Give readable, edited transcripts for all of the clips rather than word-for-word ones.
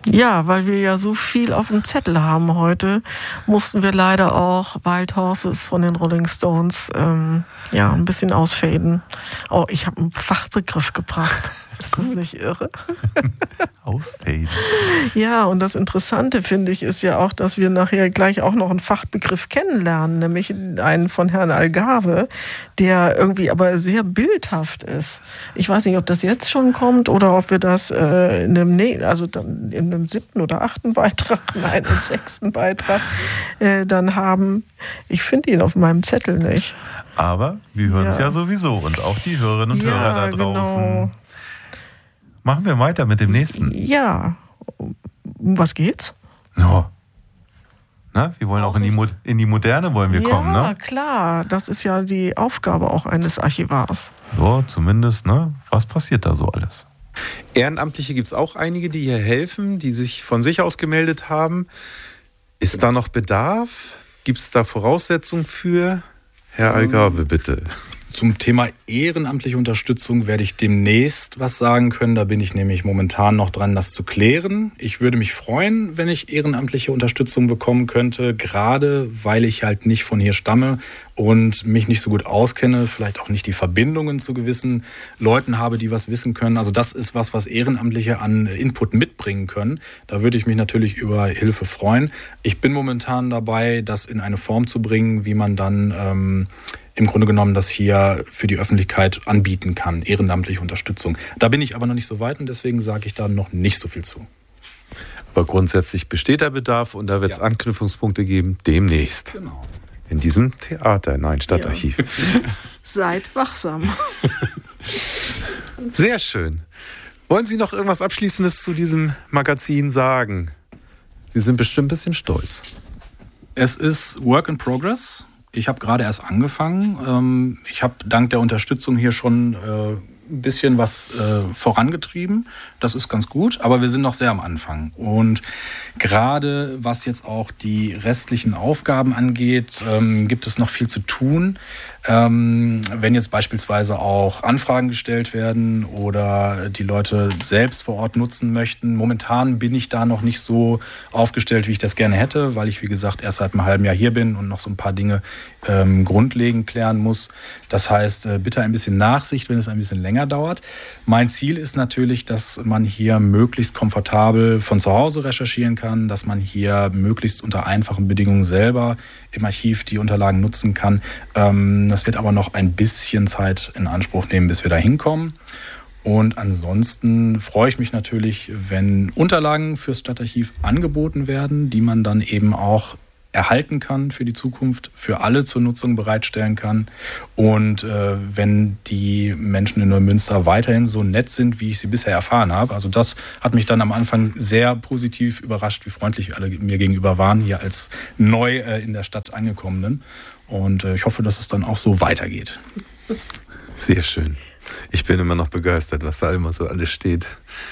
Ja, weil wir ja so viel auf dem Zettel haben heute, mussten wir leider auch Wild Horses von den Rolling Stones ein bisschen ausfaden. Oh, ich habe einen Fachbegriff gebracht. Ist das nicht irre? Ausfaden. Ja, und das Interessante, finde ich, ist ja auch, dass wir nachher gleich auch noch einen Fachbegriff kennenlernen, nämlich einen von Herrn Algarve, der irgendwie aber sehr bildhaft ist. Ich weiß nicht, ob das jetzt schon kommt oder ob wir das in einem 7. oder 8. Beitrag, nein, im 6. Beitrag dann haben. Ich finde ihn auf meinem Zettel nicht. Aber wir hören es ja sowieso und auch die Hörerinnen und Hörer da draußen. Genau. Machen wir weiter mit dem nächsten. Ja. Um was geht's? Ja. Na, wir wollen auch in die Moderne wollen wir kommen, ne? Ja, klar. Das ist ja die Aufgabe auch eines Archivars. So, zumindest, ne? Was passiert da so alles? Ehrenamtliche gibt es auch einige, die hier helfen, die sich von sich aus gemeldet haben. Ist da noch Bedarf? Gibt es da Voraussetzungen für? Herr Algarve, bitte. Zum Thema ehrenamtliche Unterstützung werde ich demnächst was sagen können. Da bin ich nämlich momentan noch dran, das zu klären. Ich würde mich freuen, wenn ich ehrenamtliche Unterstützung bekommen könnte, gerade weil ich halt nicht von hier stamme und mich nicht so gut auskenne, vielleicht auch nicht die Verbindungen zu gewissen Leuten habe, die was wissen können. Also das ist was Ehrenamtliche an Input mitbringen können. Da würde ich mich natürlich über Hilfe freuen. Ich bin momentan dabei, das in eine Form zu bringen, wie man dann im Grunde genommen das hier für die Öffentlichkeit anbieten kann, ehrenamtliche Unterstützung. Da bin ich aber noch nicht so weit und deswegen sage ich da noch nicht so viel zu. Aber grundsätzlich besteht der Bedarf und da wird es Anknüpfungspunkte geben, demnächst. Genau. In diesem Theater, Stadtarchiv. Ja. Seid wachsam. Sehr schön. Wollen Sie noch irgendwas Abschließendes zu diesem Magazin sagen? Sie sind bestimmt ein bisschen stolz. Es ist Work in Progress. Ich habe gerade erst angefangen. Ich habe dank der Unterstützung hier schon ein bisschen was vorangetrieben. Das ist ganz gut, aber wir sind noch sehr am Anfang. Und gerade was jetzt auch die restlichen Aufgaben angeht, gibt es noch viel zu tun. Wenn jetzt beispielsweise auch Anfragen gestellt werden oder die Leute selbst vor Ort nutzen möchten. Momentan bin ich da noch nicht so aufgestellt, wie ich das gerne hätte, weil ich, wie gesagt, erst seit einem halben Jahr hier bin und noch so ein paar Dinge grundlegend klären muss. Das heißt, bitte ein bisschen Nachsicht, wenn es ein bisschen länger dauert. Mein Ziel ist natürlich, dass man hier möglichst komfortabel von zu Hause recherchieren kann, dass man hier möglichst unter einfachen Bedingungen selber im Archiv die Unterlagen nutzen kann. Das wird aber noch ein bisschen Zeit in Anspruch nehmen, bis wir da hinkommen. Und ansonsten freue ich mich natürlich, wenn Unterlagen fürs Stadtarchiv angeboten werden, die man dann eben auch erhalten kann für die Zukunft, für alle zur Nutzung bereitstellen kann. Und wenn die Menschen in Neumünster weiterhin so nett sind, wie ich sie bisher erfahren habe, also das hat mich dann am Anfang sehr positiv überrascht, wie freundlich alle mir gegenüber waren, hier als neu in der Stadt angekommenen. Und ich hoffe, dass es dann auch so weitergeht. Sehr schön. Ich bin immer noch begeistert, was da immer so alles steht.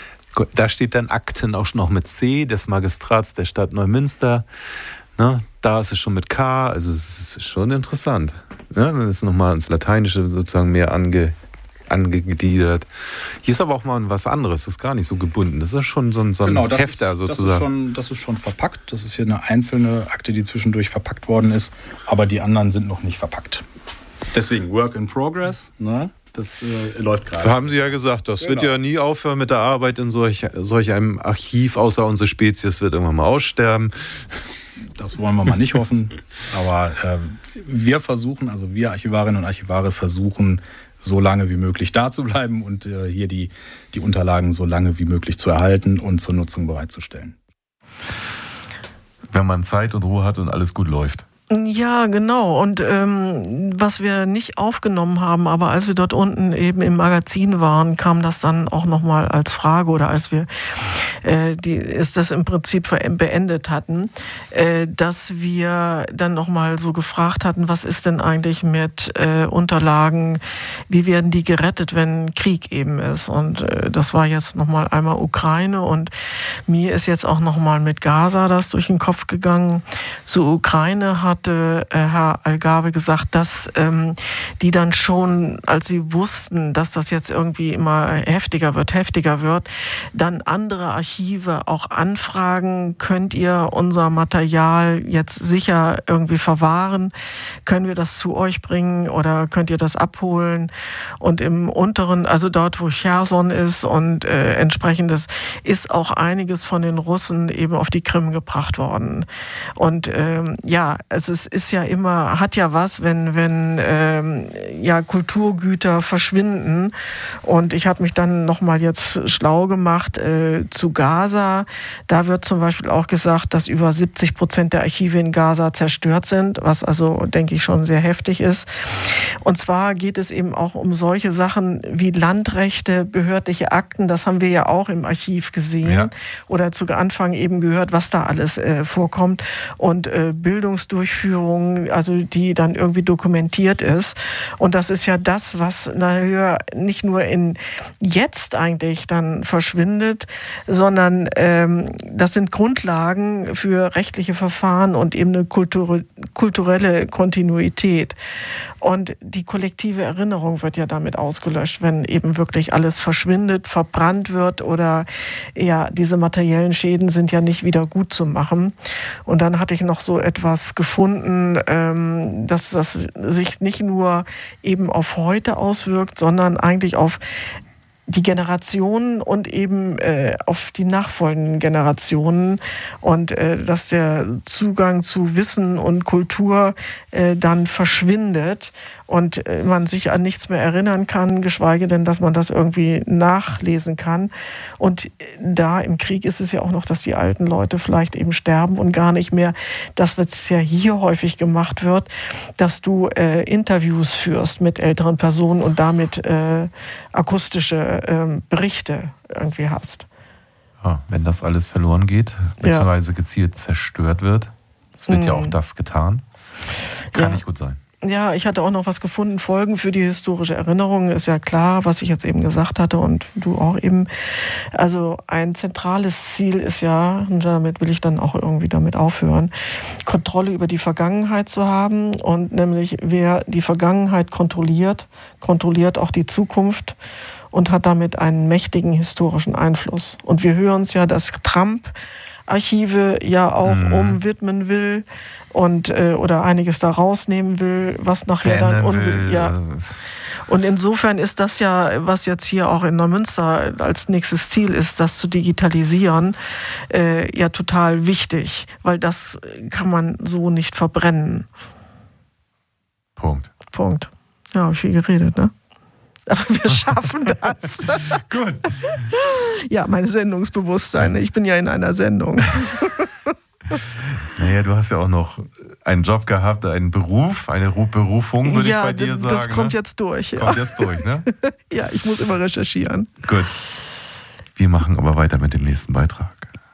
Da steht dann Akten auch noch mit C des Magistrats der Stadt Neumünster. Na, da ist es schon mit K, also es ist schon interessant. Ja, dann ist nochmal ins Lateinische sozusagen mehr angegliedert. Hier ist aber auch mal was anderes, das ist gar nicht so gebunden. Das ist schon so ein Hefter sozusagen. Das ist schon verpackt. Das ist hier eine einzelne Akte, die zwischendurch verpackt worden ist, aber die anderen sind noch nicht verpackt. Deswegen Work in Progress, ne? Das läuft gerade. Das haben Sie ja gesagt, das wird ja nie aufhören mit der Arbeit in solch einem Archiv, außer unsere Spezies wird irgendwann mal aussterben. Das wollen wir mal nicht hoffen. Aber wir versuchen, also wir Archivarinnen und Archivare versuchen, so lange wie möglich da zu bleiben und hier die Unterlagen so lange wie möglich zu erhalten und zur Nutzung bereitzustellen. Wenn man Zeit und Ruhe hat und alles gut läuft. Ja, genau. Und was wir nicht aufgenommen haben, aber als wir dort unten eben im Magazin waren, kam das dann auch nochmal als Frage oder als wir das im Prinzip beendet hatten, dass wir dann nochmal so gefragt hatten, was ist denn eigentlich mit Unterlagen, wie werden die gerettet, wenn Krieg eben ist? Und das war jetzt nochmal einmal Ukraine und mir ist jetzt auch nochmal mit Gaza das durch den Kopf gegangen. Zur Ukraine hatte Herr Algarve gesagt, dass die dann schon, als sie wussten, dass das jetzt irgendwie immer heftiger wird, dann andere Archive Archive auch anfragen, könnt ihr unser Material jetzt sicher irgendwie verwahren? Können wir das zu euch bringen oder könnt ihr das abholen? Und im unteren, also dort, wo Cherson ist und entsprechendes, ist auch einiges von den Russen eben auf die Krim gebracht worden. Und es ist ja immer, hat ja was, wenn Kulturgüter verschwinden. Und ich habe mich dann nochmal jetzt schlau gemacht zu Gaza. Da wird zum Beispiel auch gesagt, dass über 70% der Archive in Gaza zerstört sind, was also, denke ich, schon sehr heftig ist. Und zwar geht es eben auch um solche Sachen wie Landrechte, behördliche Akten. Das haben wir ja auch im Archiv gesehen oder zu Anfang eben gehört, was da alles vorkommt. Und Bildungsdurchführung, also die dann irgendwie dokumentiert ist. Und das ist ja das, was nicht nur in jetzt eigentlich dann verschwindet, sondern das sind Grundlagen für rechtliche Verfahren und eben eine kulturelle Kontinuität. Und die kollektive Erinnerung wird ja damit ausgelöscht, wenn eben wirklich alles verschwindet, verbrannt wird oder diese materiellen Schäden sind ja nicht wieder gut zu machen. Und dann hatte ich noch so etwas gefunden, dass das sich nicht nur eben auf heute auswirkt, sondern eigentlich auf die Generationen und eben auf die nachfolgenden Generationen und dass der Zugang zu Wissen und Kultur dann verschwindet und man sich an nichts mehr erinnern kann, geschweige denn, dass man das irgendwie nachlesen kann. Und da im Krieg ist es ja auch noch, dass die alten Leute vielleicht eben sterben und gar nicht mehr das, was ja hier häufig gemacht wird, dass du Interviews führst mit älteren Personen und damit akustische Berichte irgendwie hast. Ja, wenn das alles verloren geht, beziehungsweise gezielt zerstört wird, es wird ja auch das getan, kann nicht gut sein. Ja, ich hatte auch noch was gefunden, Folgen für die historische Erinnerung, ist ja klar, was ich jetzt eben gesagt hatte und du auch eben. Also ein zentrales Ziel ist ja, und damit will ich dann auch irgendwie damit aufhören, Kontrolle über die Vergangenheit zu haben und nämlich wer die Vergangenheit kontrolliert auch die Zukunft und hat damit einen mächtigen historischen Einfluss. Und wir hören es ja, dass Trump Archive ja auch umwidmen will und oder einiges da rausnehmen will, was nachher dann Und insofern ist das ja, was jetzt hier auch in Neumünster als nächstes Ziel ist, das zu digitalisieren, ja total wichtig, weil das kann man so nicht verbrennen. Punkt. Ja, habe ich viel geredet, ne? Aber wir schaffen das. Gut. Ja, mein Sendungsbewusstsein. Ich bin ja in einer Sendung. Naja, du hast ja auch noch einen Job gehabt, einen Beruf, eine Berufung, würde ich bei dir sagen. Ja, das kommt jetzt durch. Ja. Kommt jetzt durch, ne? Ja, ich muss immer recherchieren. Gut. Wir machen aber weiter mit dem nächsten Beitrag.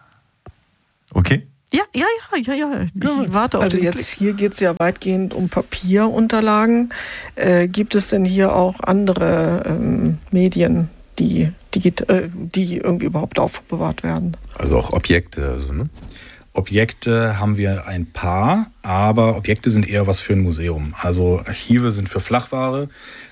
Okay? Ja. Ich warte auf den Klick. Hier geht es ja weitgehend um Papierunterlagen. Gibt es denn hier auch andere Medien, die irgendwie überhaupt aufbewahrt werden? Also auch Objekte, ne? Objekte haben wir ein paar, aber Objekte sind eher was für ein Museum. Also Archive sind für Flachware,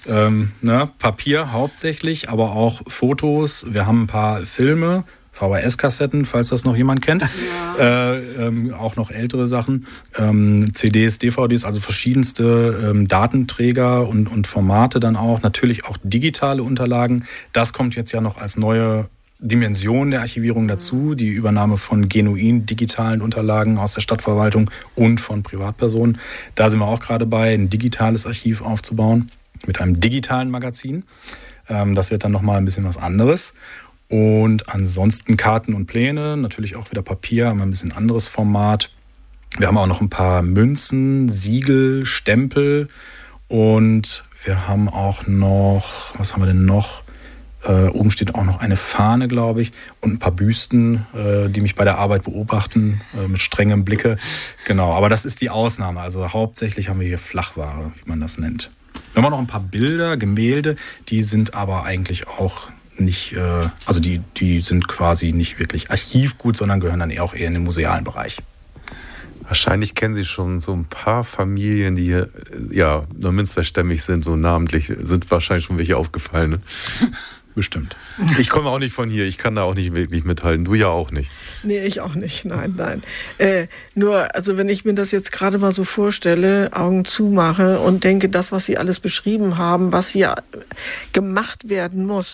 Papier hauptsächlich, aber auch Fotos. Wir haben ein paar Filme, VHS-Kassetten, falls das noch jemand kennt. Ja. Auch noch ältere Sachen. CDs, DVDs, also verschiedenste Datenträger und Formate dann auch. Natürlich auch digitale Unterlagen. Das kommt jetzt ja noch als neue Dimension der Archivierung dazu. Die Übernahme von genuin digitalen Unterlagen aus der Stadtverwaltung und von Privatpersonen. Da sind wir auch gerade bei, ein digitales Archiv aufzubauen mit einem digitalen Magazin. Das wird dann nochmal ein bisschen was anderes. Und ansonsten Karten und Pläne, natürlich auch wieder Papier, haben wir ein bisschen anderes Format. Wir haben auch noch ein paar Münzen, Siegel, Stempel und wir haben auch noch, was haben wir denn noch? Oben steht auch noch eine Fahne, glaube ich, und ein paar Büsten, die mich bei der Arbeit beobachten, mit strengem Blicke. Genau, aber das ist die Ausnahme. Also hauptsächlich haben wir hier Flachware, wie man das nennt. Wir haben auch noch ein paar Bilder, Gemälde, die sind aber eigentlich auch nicht, also die sind quasi nicht wirklich Archivgut, sondern gehören dann auch eher in den musealen Bereich. Wahrscheinlich kennen Sie schon so ein paar Familien, die hier neumünsterstämmig sind, so namentlich, sind wahrscheinlich schon welche aufgefallen. Ne? bestimmt. Ich komme auch nicht von hier, ich kann da auch nicht wirklich mithalten. Du ja auch nicht. Nee, ich auch nicht, nein. Nur, also wenn ich mir das jetzt gerade mal so vorstelle, Augen zumache und denke, das, was Sie alles beschrieben haben, was hier gemacht werden muss,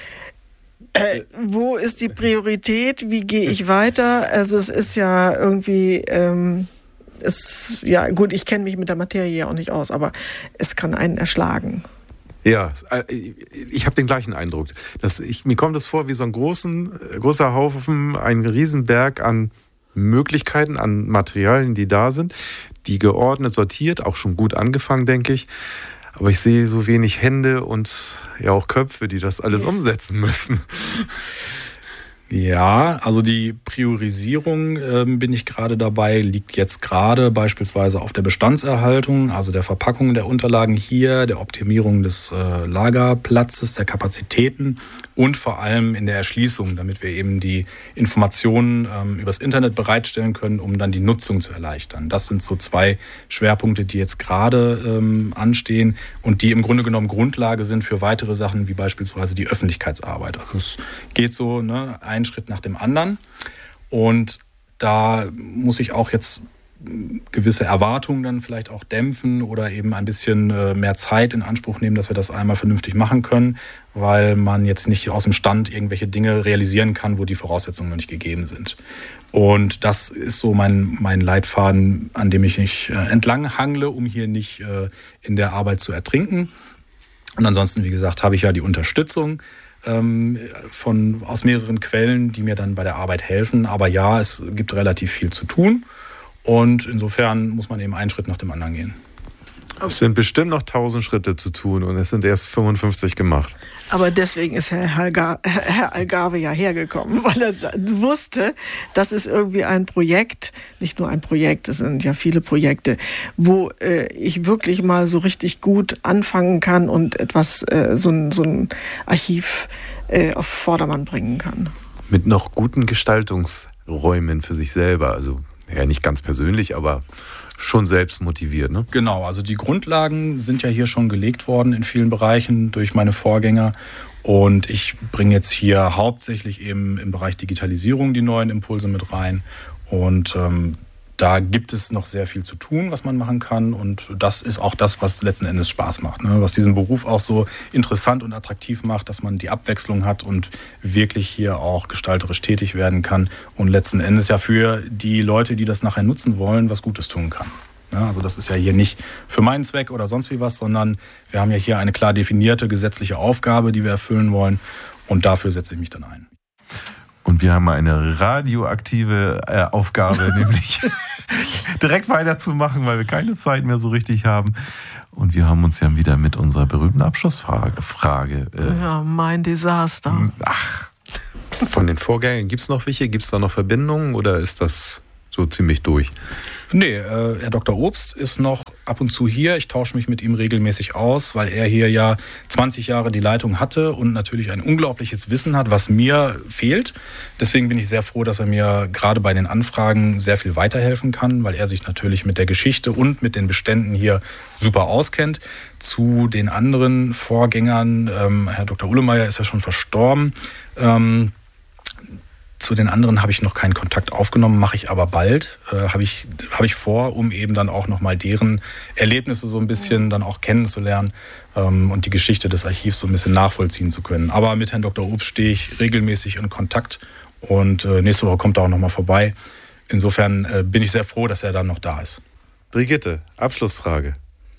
wo ist die Priorität, wie gehe ich weiter? Also es ist ja irgendwie... ja gut, ich kenne mich mit der Materie ja auch nicht aus, aber es kann einen erschlagen. Ja, ich habe den gleichen Eindruck. Mir kommt das vor wie so ein großer Haufen, ein Riesenberg an Möglichkeiten, an Materialien, die da sind, die geordnet, sortiert, auch schon gut angefangen, denke ich. Aber ich sehe so wenig Hände und ja auch Köpfe, die das alles umsetzen müssen. Ja, also die Priorisierung bin ich gerade dabei, liegt jetzt gerade beispielsweise auf der Bestandserhaltung, also der Verpackung der Unterlagen hier, der Optimierung des Lagerplatzes, der Kapazitäten und vor allem in der Erschließung, damit wir eben die Informationen übers Internet bereitstellen können, um dann die Nutzung zu erleichtern. Das sind so 2 Schwerpunkte, die jetzt gerade anstehen und die im Grunde genommen Grundlage sind für weitere Sachen, wie beispielsweise die Öffentlichkeitsarbeit. Also es geht so, ein Schritt nach dem anderen. Und da muss ich auch jetzt gewisse Erwartungen dann vielleicht auch dämpfen oder eben ein bisschen mehr Zeit in Anspruch nehmen, dass wir das einmal vernünftig machen können, weil man jetzt nicht aus dem Stand irgendwelche Dinge realisieren kann, wo die Voraussetzungen noch nicht gegeben sind. Und das ist so mein Leitfaden, an dem ich mich entlang hangle, um hier nicht in der Arbeit zu ertrinken. Und ansonsten, wie gesagt, habe ich ja die Unterstützung aus mehreren Quellen, die mir dann bei der Arbeit helfen. Aber ja, es gibt relativ viel zu tun. Und insofern muss man eben einen Schritt nach dem anderen gehen. Es sind bestimmt noch 1000 Schritte zu tun und es sind erst 55 gemacht. Aber deswegen ist Herr Algarve ja hergekommen, weil er wusste, das ist irgendwie ein Projekt, nicht nur ein Projekt, es sind ja viele Projekte, wo ich wirklich mal so richtig gut anfangen kann und etwas, so ein Archiv auf Vordermann bringen kann. Mit noch guten Gestaltungsräumen für sich selber, also ja nicht ganz persönlich, aber schon selbst motiviert, ne? Genau, also die Grundlagen sind ja hier schon gelegt worden in vielen Bereichen durch meine Vorgänger. Und ich bringe jetzt hier hauptsächlich eben im Bereich Digitalisierung die neuen Impulse mit rein. Und da gibt es noch sehr viel zu tun, was man machen kann. Und das ist auch das, was letzten Endes Spaß macht, ne? Was diesen Beruf auch so interessant und attraktiv macht, dass man die Abwechslung hat und wirklich hier auch gestalterisch tätig werden kann. Und letzten Endes ja für die Leute, die das nachher nutzen wollen, was Gutes tun kann. Ja, also das ist ja hier nicht für meinen Zweck oder sonst wie was, sondern wir haben ja hier eine klar definierte gesetzliche Aufgabe, die wir erfüllen wollen. Und dafür setze ich mich dann ein. Und wir haben eine radioaktive Aufgabe, nämlich direkt weiterzumachen, weil wir keine Zeit mehr so richtig haben. Und wir haben uns ja wieder mit unserer berühmten Abschlussfrage. Ja, mein Desaster. Ach, von den Vorgängen gibt es noch welche? Gibt es da noch Verbindungen oder ist das so ziemlich durch? Nee, Herr Dr. Obst ist noch ab und zu hier. Ich tausche mich mit ihm regelmäßig aus, weil er hier ja 20 Jahre die Leitung hatte und natürlich ein unglaubliches Wissen hat, was mir fehlt. Deswegen bin ich sehr froh, dass er mir gerade bei den Anfragen sehr viel weiterhelfen kann, weil er sich natürlich mit der Geschichte und mit den Beständen hier super auskennt. Zu den anderen Vorgängern, Herr Dr. Uhlemeyer ist ja schon verstorben, zu den anderen habe ich noch keinen Kontakt aufgenommen, mache ich aber bald. Habe ich vor, um eben dann auch nochmal deren Erlebnisse so ein bisschen dann auch kennenzulernen und die Geschichte des Archivs so ein bisschen nachvollziehen zu können. Aber mit Herrn Dr. Obst stehe ich regelmäßig in Kontakt und nächste Woche kommt er auch nochmal vorbei. Insofern bin ich sehr froh, dass er dann noch da ist. Brigitte, Abschlussfrage.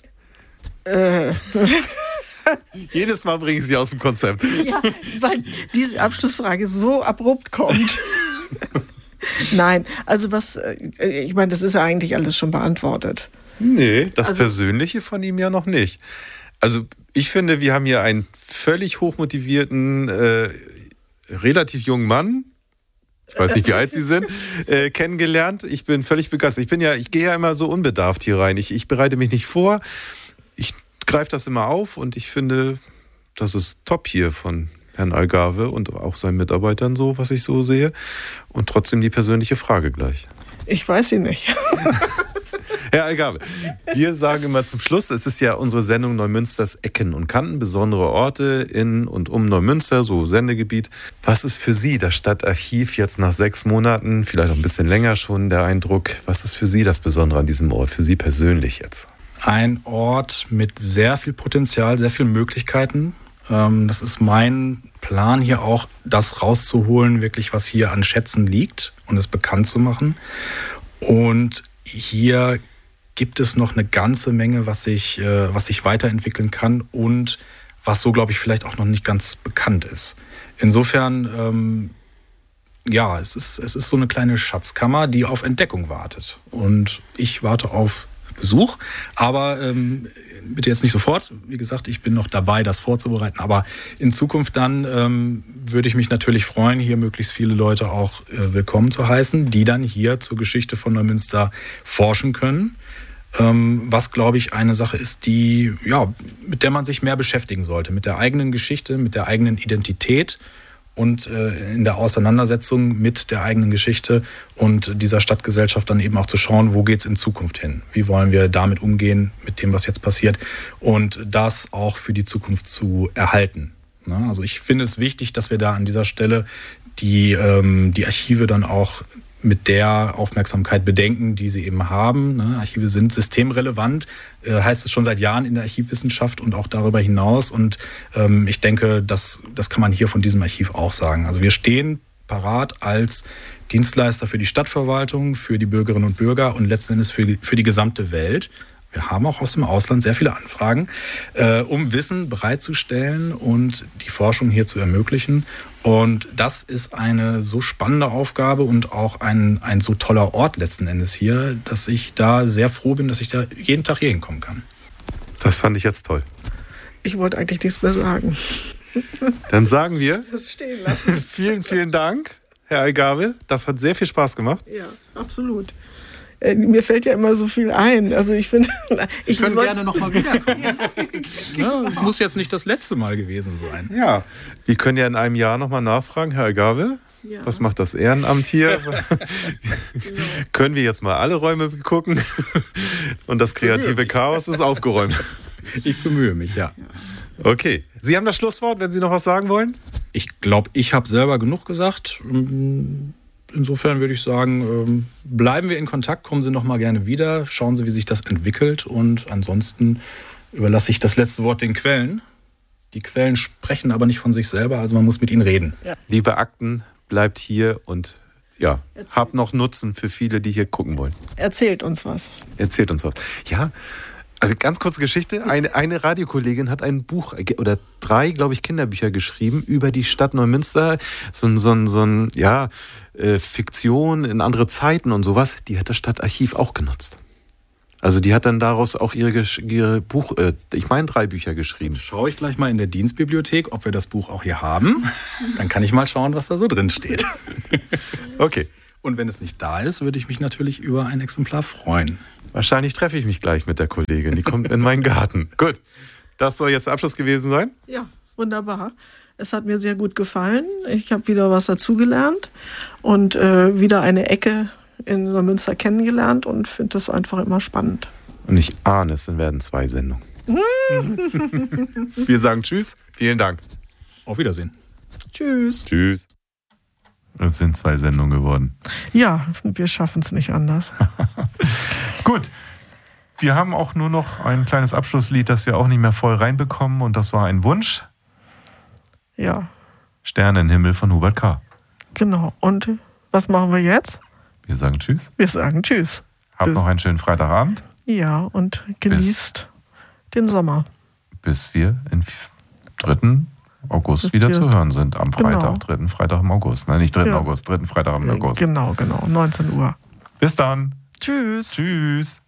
Jedes Mal bringe ich sie aus dem Konzept. Ja, weil diese Abschlussfrage so abrupt kommt. Nein, also ich meine, das ist ja eigentlich alles schon beantwortet. Nee, das Persönliche von ihm ja noch nicht. Also ich finde, wir haben hier einen völlig hochmotivierten, relativ jungen Mann, ich weiß nicht, wie alt Sie sind, kennengelernt. Ich bin völlig begeistert. Ich gehe ja immer so unbedarft hier rein. Ich bereite mich nicht vor. Ich greife das immer auf und ich finde, das ist top hier von Herrn Algarve und auch seinen Mitarbeitern so, was ich so sehe. Und trotzdem die persönliche Frage gleich. Ich weiß sie nicht. Herr Algarve, wir sagen immer zum Schluss, es ist ja unsere Sendung Neumünsters Ecken und Kanten, besondere Orte in und um Neumünster, so Sendegebiet. Was ist für Sie das Stadtarchiv jetzt nach 6 Monaten, vielleicht auch ein bisschen länger schon der Eindruck, was ist für Sie das Besondere an diesem Ort, für Sie persönlich jetzt? Ein Ort mit sehr viel Potenzial, sehr vielen Möglichkeiten. Das ist mein Plan hier auch, das rauszuholen, wirklich was hier an Schätzen liegt und es bekannt zu machen. Und hier gibt es noch eine ganze Menge, was sich weiterentwickeln kann und was so, glaube ich, vielleicht auch noch nicht ganz bekannt ist. Insofern, es ist so eine kleine Schatzkammer, die auf Entdeckung wartet. Und ich warte auf Besuch, aber bitte jetzt nicht sofort. Wie gesagt, ich bin noch dabei, das vorzubereiten. Aber in Zukunft dann würde ich mich natürlich freuen, hier möglichst viele Leute auch willkommen zu heißen, die dann hier zur Geschichte von Neumünster forschen können. Was, glaube ich, eine Sache ist, mit der man sich mehr beschäftigen sollte. Mit der eigenen Geschichte, mit der eigenen Identität und in der Auseinandersetzung mit der eigenen Geschichte und dieser Stadtgesellschaft dann eben auch zu schauen, wo geht es in Zukunft hin? Wie wollen wir damit umgehen, mit dem, was jetzt passiert? Und das auch für die Zukunft zu erhalten. Also ich finde es wichtig, dass wir da an dieser Stelle die Archive dann auch mit der Aufmerksamkeit bedenken, die sie eben haben. Archive sind systemrelevant, heißt es schon seit Jahren in der Archivwissenschaft und auch darüber hinaus. Und ich denke, das kann man hier von diesem Archiv auch sagen. Also wir stehen parat als Dienstleister für die Stadtverwaltung, für die Bürgerinnen und Bürger und letzten Endes für die gesamte Welt. Wir haben auch aus dem Ausland sehr viele Anfragen, um Wissen bereitzustellen und die Forschung hier zu ermöglichen. Und das ist eine so spannende Aufgabe und auch ein so toller Ort letzten Endes hier, dass ich da sehr froh bin, dass ich da jeden Tag hier hinkommen kann. Das fand ich jetzt toll. Ich wollte eigentlich nichts mehr sagen. Dann sagen wir Das stehen lassen. vielen, vielen Dank, Herr Algarve. Das hat sehr viel Spaß gemacht. Ja, absolut. Mir fällt ja immer so viel ein. Also ich finde, Sie können gerne noch mal wiederkommen. Ja, muss jetzt nicht das letzte Mal gewesen sein. Ja, wir können ja in einem Jahr noch mal nachfragen, Herr Algarve. Ja. Was macht das Ehrenamt hier? Können wir jetzt mal alle Räume gucken? Und das kreative Chaos ist aufgeräumt. Ich bemühe mich, ja. Okay. Sie haben das Schlusswort, wenn Sie noch was sagen wollen? Ich glaube, ich habe selber genug gesagt. Insofern würde ich sagen, bleiben wir in Kontakt, kommen Sie noch mal gerne wieder, schauen Sie, wie sich das entwickelt und ansonsten überlasse ich das letzte Wort den Quellen. Die Quellen sprechen aber nicht von sich selber, also man muss mit ihnen reden. Ja. Liebe Akten, bleibt hier und habt noch Nutzen für viele, die hier gucken wollen. Erzählt uns was. Erzählt uns was. Ja, also ganz kurze Geschichte. Eine Radiokollegin hat ein Buch oder 3, glaube ich, Kinderbücher geschrieben über die Stadt Neumünster. So ein Fiktion in andere Zeiten und sowas. Die hat das Stadtarchiv auch genutzt. Also die hat dann daraus auch ihre Buch, 3 Bücher geschrieben. Schaue ich gleich mal in der Dienstbibliothek, ob wir das Buch auch hier haben. Dann kann ich mal schauen, was da so drin steht. Okay. Und wenn es nicht da ist, würde ich mich natürlich über ein Exemplar freuen. Wahrscheinlich treffe ich mich gleich mit der Kollegin. Die kommt in meinen Garten. Gut. Das soll jetzt der Abschluss gewesen sein? Ja, wunderbar. Es hat mir sehr gut gefallen. Ich habe wieder was dazugelernt und wieder eine Ecke in Neumünster kennengelernt und finde das einfach immer spannend. Und ich ahne, es werden 2 Sendungen. Wir sagen Tschüss. Vielen Dank. Auf Wiedersehen. Tschüss. Tschüss. Es sind 2 Sendungen geworden. Ja, wir schaffen es nicht anders. Gut. Wir haben auch nur noch ein kleines Abschlusslied, das wir auch nicht mehr voll reinbekommen. Und das war ein Wunsch. Ja. Sternenhimmel von Hubert K. Genau. Und was machen wir jetzt? Wir sagen Tschüss. Wir sagen Tschüss. Habt noch einen schönen Freitagabend. Ja, und genießt den Sommer. Bis wir im 3. August wieder zu hören sind. Am Freitag, 3. Freitag im August. Nein, nicht 3. August, 3. Freitag im August. Genau, 19 Uhr. Bis dann. Tschüss. Tschüss.